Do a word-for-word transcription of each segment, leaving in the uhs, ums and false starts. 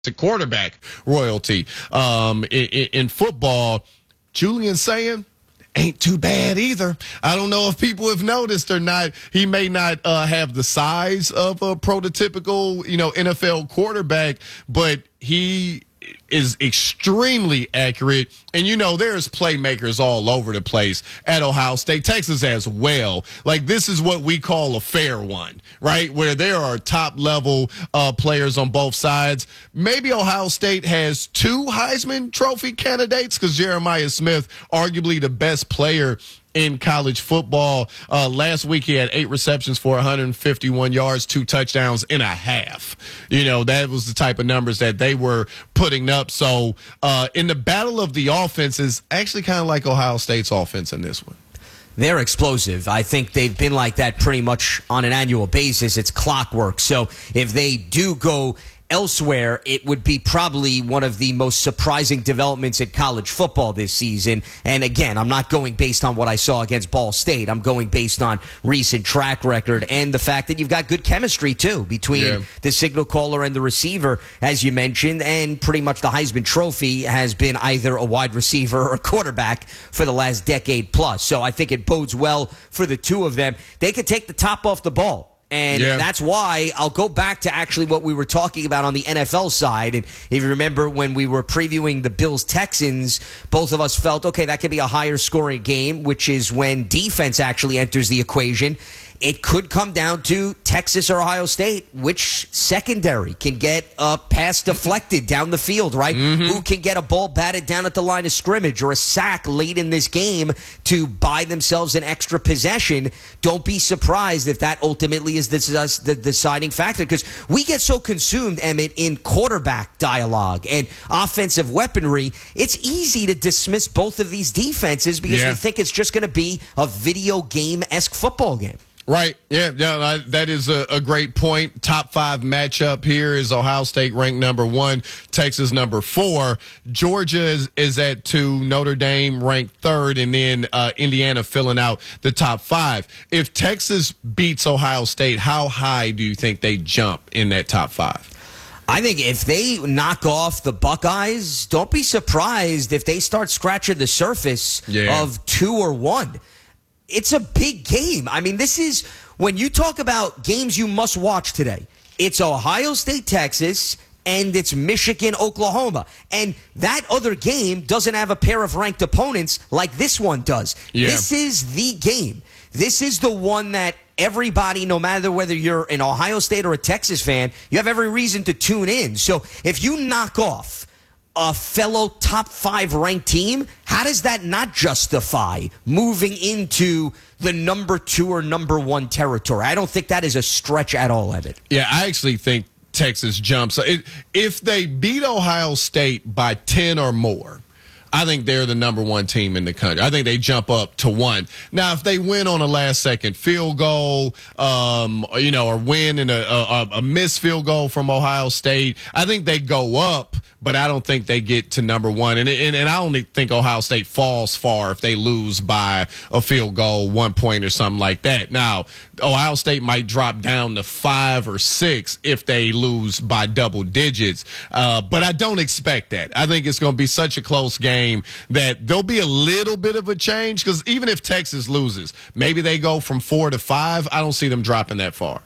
to quarterback royalty. Um, in, in football, Julian saying ain't too bad either. I don't know if people have noticed or not. He may not uh, have the size of a prototypical, you know, N F L quarterback, but he is extremely accurate. And, you know, there's playmakers all over the place at Ohio State, Texas as well. Like, this is what we call a fair one, right? Where there are top level uh, players on both sides. Maybe Ohio State has two Heisman Trophy candidates because Jeremiah Smith, arguably the best player in college football. Uh, last week, he had eight receptions for one hundred fifty-one yards, two touchdowns and a half. You know, that was the type of numbers that they were putting up. So uh, in the battle of the offenses, actually kind of like Ohio State's offense in this one. They're explosive. I think they've been like that pretty much on an annual basis. It's clockwork. So if they do go elsewhere, it would be probably one of the most surprising developments in college football this season. And again, I'm not going based on what I saw against Ball State. I'm going based on recent track record and the fact that you've got good chemistry, too, between yeah. the signal caller and the receiver, as you mentioned. And pretty much the Heisman Trophy has been either a wide receiver or a quarterback for the last decade plus. So I think it bodes well for the two of them. They could take the top off the ball. And yeah. that's why I'll go back to actually what we were talking about on the N F L side. And if you remember when we were previewing the Bills-Texans, both of us felt, okay, that could be a higher scoring game, which is when defense actually enters the equation. It could come down to Texas or Ohio State, which secondary can get a pass deflected down the field, right? Mm-hmm. Who can get a ball batted down at the line of scrimmage or a sack late in this game to buy themselves an extra possession. Don't be surprised if that ultimately is the, the deciding factor, because we get so consumed, Emmett, in quarterback dialogue and offensive weaponry. It's easy to dismiss both of these defenses because yeah. we think it's just going to be a video game-esque football game. Right. Yeah, yeah, that is a, a great point. Top five matchup here is Ohio State ranked number one, Texas number four. Georgia is, is at two, Notre Dame ranked third, and then uh, Indiana filling out the top five. If Texas beats Ohio State, how high do you think they jump in that top five? I think if they knock off the Buckeyes, don't be surprised if they start scratching the surface yeah. of two or one. It's a big game. I mean, this is, when you talk about games you must watch today, it's Ohio State, Texas, and it's Michigan, Oklahoma. And that other game doesn't have a pair of ranked opponents like this one does. Yeah. This is the game. This is the one that everybody, no matter whether you're an Ohio State or a Texas fan, you have every reason to tune in. So if you knock off a fellow top five ranked team, how does that not justify moving into the number two or number one territory? I don't think that is a stretch at all, Evan. Yeah, I actually think Texas jumps. It, if they beat Ohio State by ten or more, I think they're the number one team in the country. I think they jump up to one. Now, if they win on a last-second field goal, um, or, you know, or win in a, a, a missed field goal from Ohio State, I think they go up, but I don't think they get to number one. And, and, and I only think Ohio State falls far if they lose by a field goal, one point or something like that. Now, Ohio State might drop down to five or six if they lose by double digits, uh, but I don't expect that. I think it's going to be such a close game that there'll be a little bit of a change, because even if Texas loses, maybe they go from four to five. I don't see them dropping that far.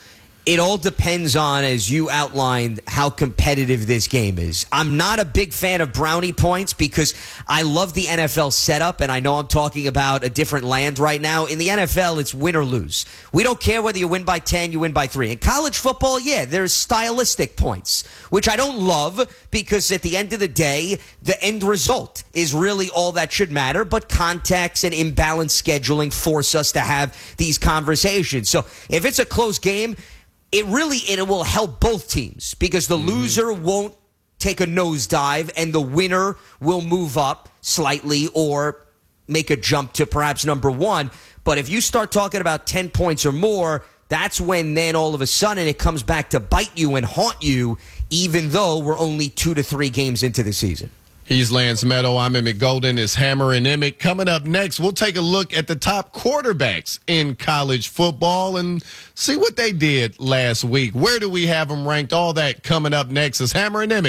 It all depends on, as you outlined, how competitive this game is. I'm not a big fan of brownie points because I love the N F L setup, and I know I'm talking about a different land right now. In the N F L, it's win or lose. We don't care whether you win by ten, you win by three. In college football, yeah, there's stylistic points, which I don't love because at the end of the day, the end result is really all that should matter, but context and imbalanced scheduling force us to have these conversations. So if it's a close game, It really it will help both teams because the mm-hmm. loser won't take a nosedive and the winner will move up slightly or make a jump to perhaps number one. But if you start talking about ten points or more, that's when then all of a sudden it comes back to bite you and haunt you, even though we're only two to three games into the season. He's Lance Meadow. I'm Emmett Golden. It's Hammer and Emmett. Coming up next, we'll take a look at the top quarterbacks in college football and see what they did last week. Where do we have them ranked? All that coming up next is Hammer and Emmett.